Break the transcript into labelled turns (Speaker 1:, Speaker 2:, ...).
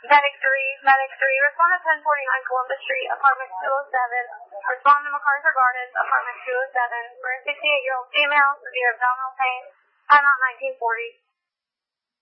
Speaker 1: Medic 3, respond to 1049 Columbus Street, apartment 207. Respond to MacArthur Gardens, apartment 207, for a 68-year-old female, severe abdominal pain, timeout 1940.